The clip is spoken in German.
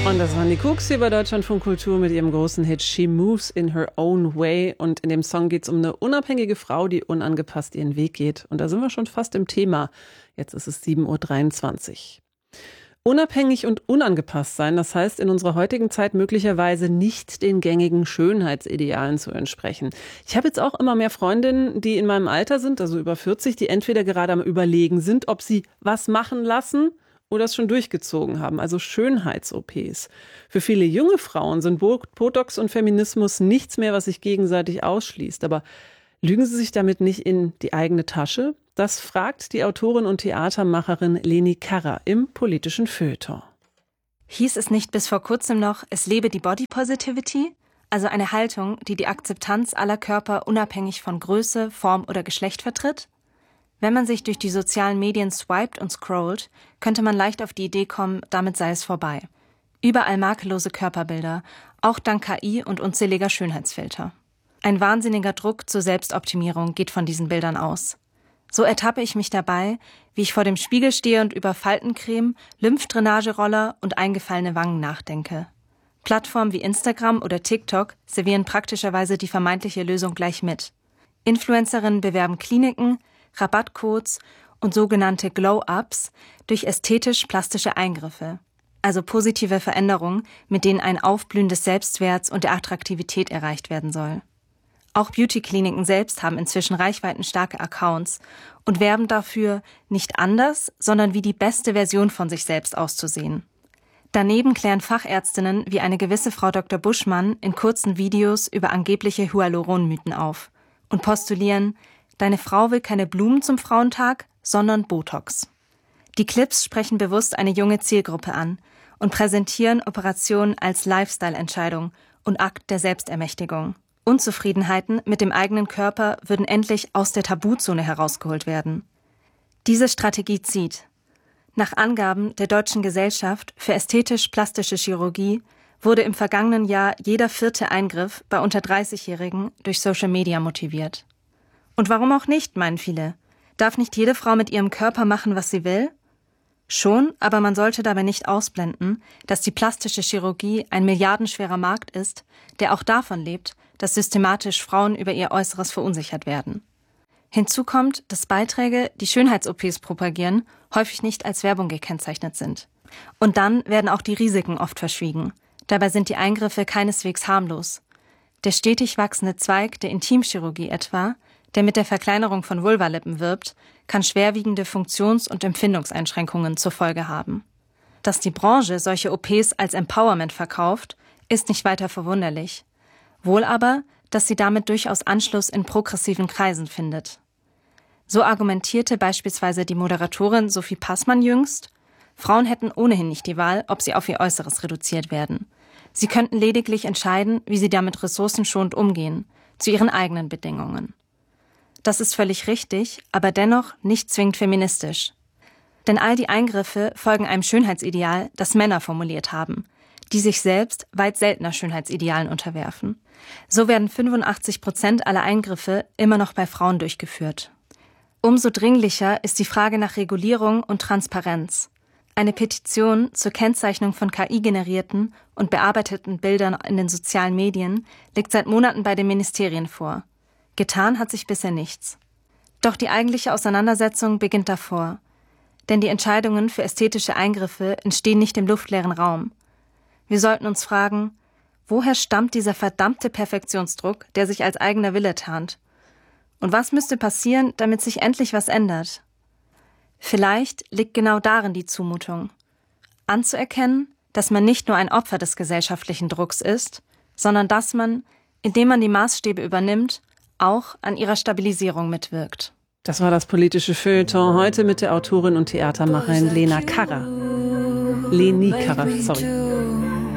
Und das waren die Cooks hier bei Deutschlandfunk Kultur mit ihrem großen Hit She Moves in Her Own Way. Und in dem Song geht es um eine unabhängige Frau, die unangepasst ihren Weg geht. Und da sind wir schon fast im Thema. Jetzt ist es 7:23 Uhr. Unabhängig und unangepasst sein, das heißt in unserer heutigen Zeit möglicherweise nicht den gängigen Schönheitsidealen zu entsprechen. Ich habe jetzt auch immer mehr Freundinnen, die in meinem Alter sind, also über 40, die entweder gerade am Überlegen sind, ob sie was machen lassen oder es schon durchgezogen haben, also Schönheits-OPs. Für viele junge Frauen sind Botox und Feminismus nichts mehr, was sich gegenseitig ausschließt. Aber lügen sie sich damit nicht in die eigene Tasche? Das fragt die Autorin und Theatermacherin Leni Karrer im politischen Feuilleton. Hieß es nicht bis vor kurzem noch, es lebe die Body Positivity? Also eine Haltung, die die Akzeptanz aller Körper unabhängig von Größe, Form oder Geschlecht vertritt? Wenn man sich durch die sozialen Medien swiped und scrollt, könnte man leicht auf die Idee kommen, damit sei es vorbei. Überall makellose Körperbilder, auch dank KI und unzähliger Schönheitsfilter. Ein wahnsinniger Druck zur Selbstoptimierung geht von diesen Bildern aus. So ertappe ich mich dabei, wie ich vor dem Spiegel stehe und über Faltencreme, Lymphdrainageroller und eingefallene Wangen nachdenke. Plattformen wie Instagram oder TikTok servieren praktischerweise die vermeintliche Lösung gleich mit. Influencerinnen bewerben Kliniken, Rabattcodes und sogenannte Glow-Ups durch ästhetisch-plastische Eingriffe, also positive Veränderungen, mit denen ein Aufblühen des Selbstwerts und der Attraktivität erreicht werden soll. Auch Beauty-Kliniken selbst haben inzwischen reichweitenstarke Accounts und werben dafür, nicht anders, sondern wie die beste Version von sich selbst auszusehen. Daneben klären Fachärztinnen wie eine gewisse Frau Dr. Buschmann in kurzen Videos über angebliche Hyaluronmythen auf und postulieren, deine Frau will keine Blumen zum Frauentag, sondern Botox. Die Clips sprechen bewusst eine junge Zielgruppe an und präsentieren Operationen als Lifestyle-Entscheidung und Akt der Selbstermächtigung. Unzufriedenheiten mit dem eigenen Körper würden endlich aus der Tabuzone herausgeholt werden. Diese Strategie zieht. Nach Angaben der Deutschen Gesellschaft für ästhetisch-plastische Chirurgie wurde im vergangenen Jahr jeder 4. Eingriff bei unter 30-Jährigen durch Social Media motiviert. Und warum auch nicht, meinen viele? Darf nicht jede Frau mit ihrem Körper machen, was sie will? Schon, aber man sollte dabei nicht ausblenden, dass die plastische Chirurgie ein milliardenschwerer Markt ist, der auch davon lebt, dass systematisch Frauen über ihr Äußeres verunsichert werden. Hinzu kommt, dass Beiträge, die Schönheits-OPs propagieren, häufig nicht als Werbung gekennzeichnet sind. Und dann werden auch die Risiken oft verschwiegen. Dabei sind die Eingriffe keineswegs harmlos. Der stetig wachsende Zweig der Intimchirurgie etwa, der mit der Verkleinerung von Vulvalippen wirbt, kann schwerwiegende Funktions- und Empfindungseinschränkungen zur Folge haben. Dass die Branche solche OPs als Empowerment verkauft, ist nicht weiter verwunderlich. Wohl aber, dass sie damit durchaus Anschluss in progressiven Kreisen findet. So argumentierte beispielsweise die Moderatorin Sophie Passmann jüngst, Frauen hätten ohnehin nicht die Wahl, ob sie auf ihr Äußeres reduziert werden. Sie könnten lediglich entscheiden, wie sie damit ressourcenschonend umgehen, zu ihren eigenen Bedingungen. Das ist völlig richtig, aber dennoch nicht zwingend feministisch. Denn all die Eingriffe folgen einem Schönheitsideal, das Männer formuliert haben, die sich selbst weit seltener Schönheitsidealen unterwerfen. So werden 85% aller Eingriffe immer noch bei Frauen durchgeführt. Umso dringlicher ist die Frage nach Regulierung und Transparenz. Eine Petition zur Kennzeichnung von KI-generierten und bearbeiteten Bildern in den sozialen Medien liegt seit Monaten bei den Ministerien vor. Getan hat sich bisher nichts. Doch die eigentliche Auseinandersetzung beginnt davor. Denn die Entscheidungen für ästhetische Eingriffe entstehen nicht im luftleeren Raum. Wir sollten uns fragen, woher stammt dieser verdammte Perfektionsdruck, der sich als eigener Wille tarnt? Und was müsste passieren, damit sich endlich was ändert? Vielleicht liegt genau darin die Zumutung. Anzuerkennen, dass man nicht nur ein Opfer des gesellschaftlichen Drucks ist, sondern dass man, indem man die Maßstäbe übernimmt, auch an ihrer Stabilisierung mitwirkt. Das war das politische Feuilleton heute mit der Autorin und Theatermacherin Leni Karrer, sorry.